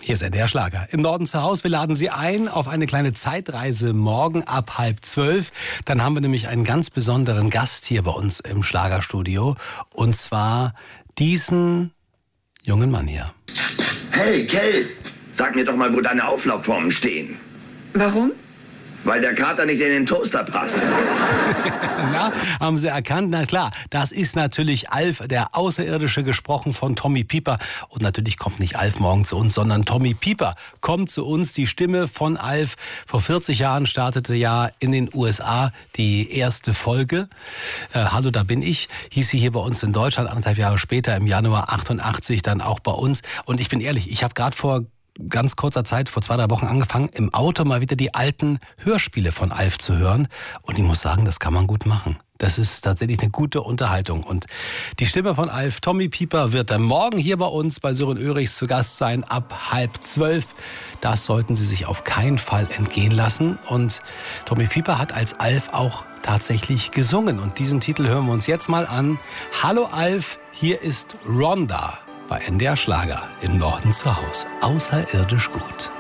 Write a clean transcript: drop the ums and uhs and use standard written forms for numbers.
Hier ist NDR Schlager. Im Norden zu Hause. Wir laden Sie ein auf eine kleine Zeitreise morgen ab 11:30. Dann haben wir nämlich einen ganz besonderen Gast hier bei uns im Schlagerstudio. Und zwar diesen jungen Mann hier. Hey, Kate, sag mir doch mal, wo deine Auflaufformen stehen. Warum? Weil der Kater nicht in den Toaster passt. Na, haben Sie erkannt? Na klar, das ist natürlich Alf, der Außerirdische, gesprochen von Tommy Pieper. Und natürlich kommt nicht Alf morgen zu uns, sondern Tommy Pieper kommt zu uns. Die Stimme von Alf. Vor 40 Jahren startete ja in den USA die erste Folge. Hallo, da bin ich. Hieß sie hier bei uns in Deutschland, 1,5 Jahre später, im Januar 88, dann auch bei uns. Und ich bin ehrlich, ich habe gerade vor ganz kurzer Zeit, vor 2-3 Wochen angefangen, im Auto mal wieder die alten Hörspiele von Alf zu hören. Und ich muss sagen, das kann man gut machen. Das ist tatsächlich eine gute Unterhaltung. Und die Stimme von Alf, Tommy Pieper, wird dann morgen hier bei uns bei Sören Örichs zu Gast sein, ab 11:30. Das sollten Sie sich auf keinen Fall entgehen lassen. Und Tommy Pieper hat als Alf auch tatsächlich gesungen. Und diesen Titel hören wir uns jetzt mal an. Hallo Alf, hier ist Rhonda. Bei NDR Schlager im Norden zu Hause. Außerirdisch gut.